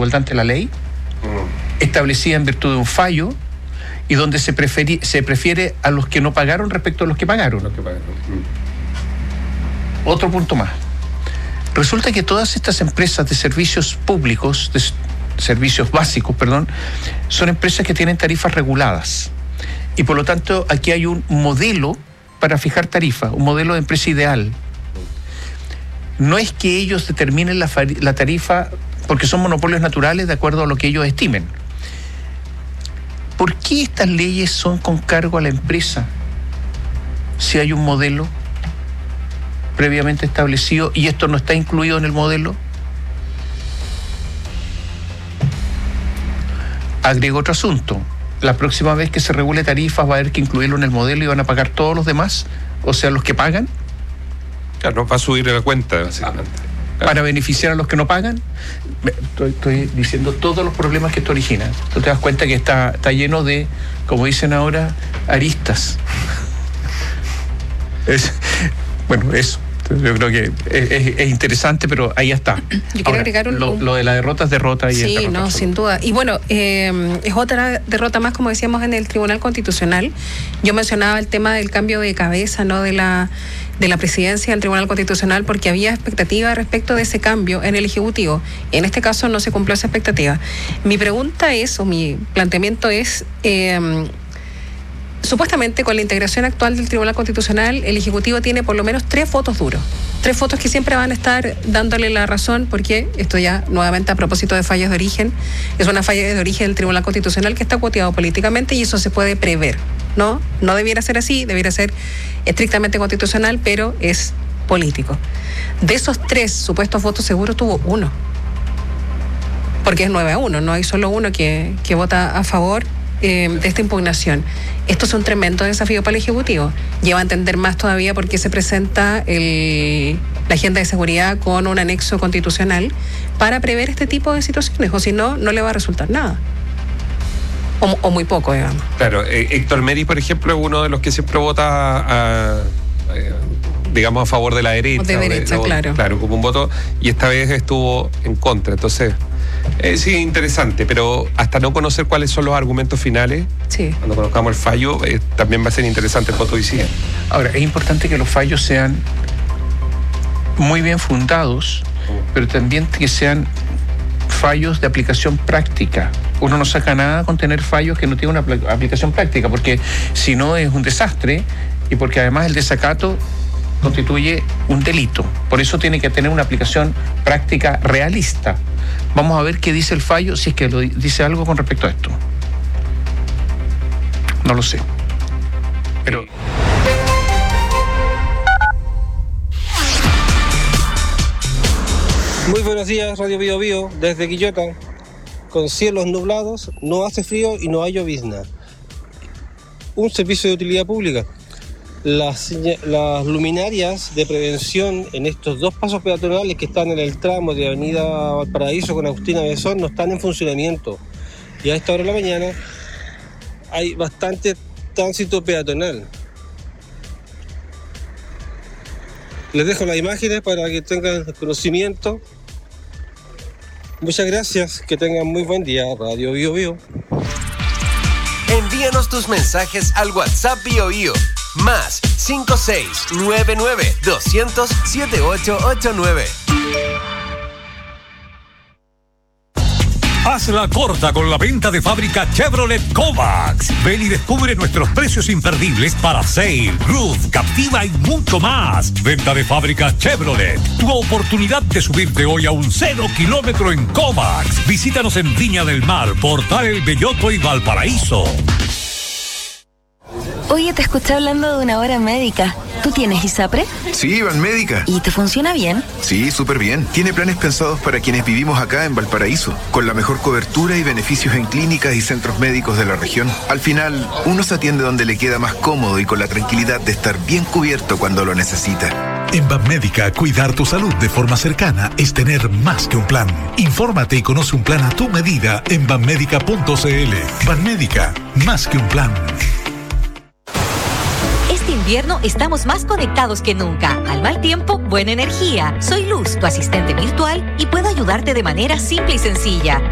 desigualdad ante la ley, establecida en virtud de un fallo, y donde se prefiere a los que no pagaron respecto a los que pagaron. Otro punto más. Resulta que todas estas empresas de servicios públicos, de servicios básicos, son empresas que tienen tarifas reguladas. Y por lo tanto, aquí hay un modelo para fijar tarifas, un modelo de empresa ideal. No es que ellos determinen la tarifa porque son monopolios naturales de acuerdo a lo que ellos estimen. ¿Por qué estas leyes son con cargo a la empresa si hay un modelo previamente establecido y esto no está incluido en el modelo? Agrego otro asunto. La próxima vez que se regule tarifas va a haber que incluirlo en el modelo y van a pagar todos los demás, o sea, los que pagan. Claro, va a subir la cuenta, básicamente. Para beneficiar a los que no pagan. Estoy diciendo todos los problemas que esto origina. Tú te das cuenta que está lleno de, como dicen ahora, aristas. Eso. Yo creo que es interesante, pero ahí está. Yo quiero agregar lo de la derrota es derrota. Y sí, no, sin duda. Y bueno, es otra derrota más, como decíamos, en el Tribunal Constitucional. Yo mencionaba el tema del cambio de cabeza, ¿no?, de la presidencia del Tribunal Constitucional, porque había expectativa respecto de ese cambio en el Ejecutivo. En este caso no se cumplió esa expectativa. Mi pregunta es, o mi planteamiento es, supuestamente con la integración actual del Tribunal Constitucional, el Ejecutivo tiene por lo menos 3 votos duros. 3 votos que siempre van a estar dándole la razón, porque esto ya nuevamente a propósito de fallas de origen, es una falla de origen del Tribunal Constitucional que está cuoteado políticamente y eso se puede prever, ¿no? No debiera ser así, debiera ser estrictamente constitucional, pero es político. De esos 3 supuestos votos seguros tuvo 1, porque es 9-1, no hay solo uno que vota a favor de esta impugnación. Esto es un tremendo desafío para el Ejecutivo. Lleva a entender más todavía por qué se presenta la agenda de seguridad con un anexo constitucional para prever este tipo de situaciones, o si no, no le va a resultar nada. O muy poco, digamos. Claro, Héctor Meri, por ejemplo, es uno de los que siempre vota digamos, a favor de la derecha. De derecha, claro. Claro, como un voto, y esta vez estuvo en contra. Entonces, sí, interesante, pero hasta no conocer cuáles son los argumentos finales, cuando conozcamos el fallo, también va a ser interesante el voto hoy día. Ahora, es importante que los fallos sean muy bien fundados, pero también que sean fallos de aplicación práctica. Uno no saca nada con tener fallos que no tienen una aplicación práctica, porque si no es un desastre, y porque además el desacato constituye un delito. Por eso tiene que tener una aplicación práctica realista. Vamos a ver qué dice el fallo, si es que dice algo con respecto a esto. No lo sé. Pero... Muy buenos días, Radio Bio Bio, desde Quillota. Con cielos nublados, no hace frío y no hay llovizna. Un servicio de utilidad pública. Las luminarias de prevención en estos 2 pasos peatonales que están en el tramo de Avenida Valparaíso con Agustina Besón no están en funcionamiento. Y a esta hora de la mañana hay bastante tránsito peatonal. Les dejo las imágenes para que tengan conocimiento. Muchas gracias, que tengan muy buen día, Radio Bio Bio. Envíanos tus mensajes al WhatsApp Bio Bio. Más 56-99-200-7889. Hazla corta con la venta de fábrica Chevrolet Kovacs. Ven y descubre nuestros precios imperdibles para Sail, Ruth, Captiva y mucho más. Venta de fábrica Chevrolet. Tu oportunidad de subirte hoy a un 0 kilómetro en Kovacs. Visítanos en Viña del Mar, Portal El Belloto y Valparaíso. Oye, te escuché hablando de una hora médica. ¿Tú tienes ISAPRE? Sí, Banmédica. ¿Y te funciona bien? Sí, súper bien. Tiene planes pensados para quienes vivimos acá en Valparaíso, con la mejor cobertura y beneficios en clínicas y centros médicos de la región. Al final, uno se atiende donde le queda más cómodo y con la tranquilidad de estar bien cubierto cuando lo necesita. En Banmédica, cuidar tu salud de forma cercana es tener más que un plan. Infórmate y conoce un plan a tu medida en banmédica.cl. Banmédica, más que un plan. Este invierno estamos más conectados que nunca. Al mal tiempo, buena energía. Soy Luz, tu asistente virtual, y puedo ayudarte de manera simple y sencilla.